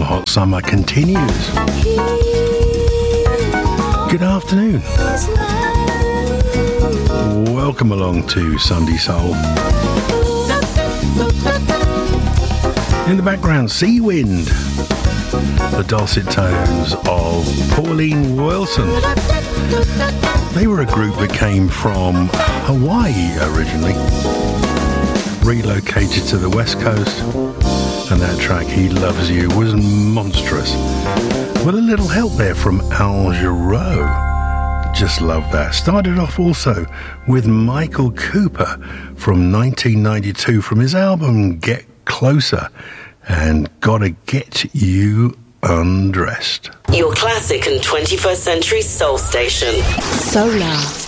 hot summer continues. Good afternoon. Welcome along to Sunday Soul. In the background, Sea Wind. The dulcet tones of Pauline Wilson. They were a group that came from Hawaii originally, relocated to the West Coast, and that track, He Loves You, was monstrous. With a little help there from Al Jarreau. Just love that. Started off also with Michael Cooper from 1992 from his album Get Closer and Gotta Get You Undressed. Your classic and 21st century soul station. Solar.